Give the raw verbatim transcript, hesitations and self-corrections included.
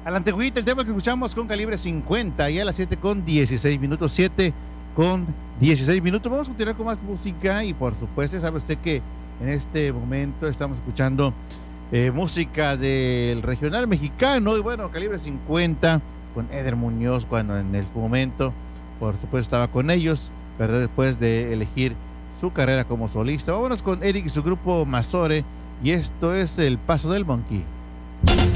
A la antigüita, el tema que escuchamos con Calibre cincuenta, y a las siete con dieciséis minutos, siete con dieciséis minutos. Vamos a continuar con más música y por supuesto, sabe usted que en este momento estamos escuchando eh, música del regional mexicano y bueno, Calibre cincuenta con Eder Muñoz, cuando en el momento, por supuesto, estaba con ellos, pero después de elegir su carrera como solista. Vámonos con Eric y su grupo Mazore, y esto es El Paso del Monkey.